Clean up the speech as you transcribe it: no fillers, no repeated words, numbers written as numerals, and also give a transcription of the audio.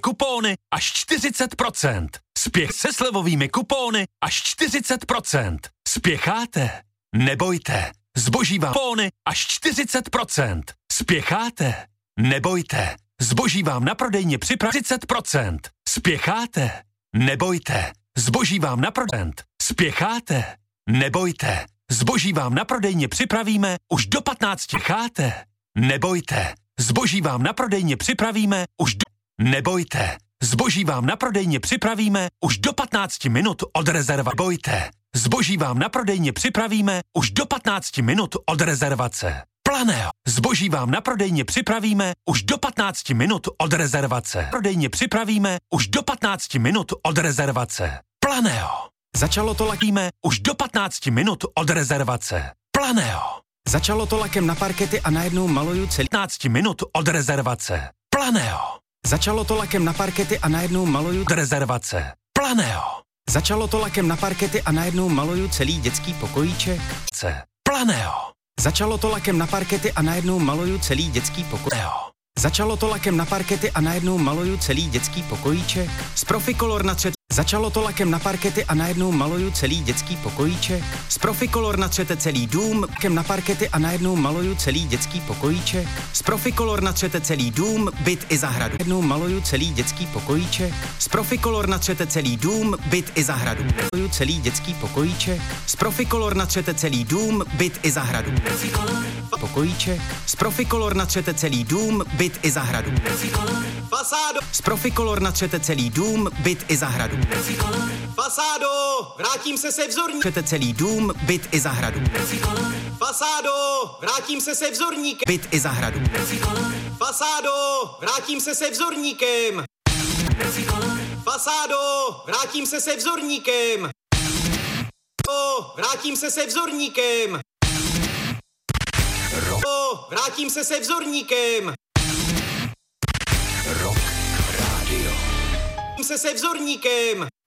kupóny až 40%. Spěch se slevovými kupóny až 40%. Spěcháte? Nebojte. Zboží vám kupóny až 40%. Spěcháte? Nebojte. Zboží vám na prodejně připraví 30%. Spěcháte? Nebojte. Zboží vám na prodejně. Spěcháte? Nebojte. Zboží vám na prodejně připravíme už do 15. Spěcháte? Nebojte. Zboží vám na prodejně připravíme už do... Nebojte. Zboží vám na prodejně připravíme už do 15 minut od rezervace. Nebojte. Zboží vám na prodejně připravíme už do 15 minut od rezervace. Planeo. Zboží vám na prodejně připravíme už do 15 minut od rezervace. Prodejně připravíme už do 15 minut od rezervace. Planeo. Začalo to lakíme už do 15 minut od rezervace. Planeo. Začalo to lakem na parkety a najednou maluju celý 15 minut od rezervace. Planeo. Začalo to lakem na parkety a najednou maluju od rezervace. Planeo. Začalo to lakem na parkety a najednou maluju celý dětský pokojíček. Planeo. Začalo to lakem na parkety a najednou maluju celý dětský pokojíček. Začalo to lakem na parkety a najednou maluju celý dětský pokojíček. Z Proficolor natřete. Začalo to lakem na parkety a najednou maluju celý dětský pokojíček. Z Proficolor natřete celý dům, lakem na parkety a najednou maluju celý dětský pokojíček. Z Proficolor natřete celý dům, byt i zahradu. Najednou maluju celý dětský pokojíček. Z Proficolor natřete celý dům, byt i zahradu. Maluju celý dětský pokojíček. Z Proficolor natřete celý dům, byt i zahradu. Pokojíček. Z Proficolor natřete celý dům, byt i zahradu. Fasádo. Z Proficolor natřete celý dům, byt i zahradu. Fasádo, vrátím se vzorníkem. Natřete celý dům, byt i zahradu. Fasádo, vrátím se vzorníkem. Byt i zahradu. Fasádo, vrátím se vzorníkem. Fasádo, vrátím se vzorníkem. Vrátím se vzorníkem. Vrátím se vzorníkem. Rock Radio. Vrátím se vzorníkem.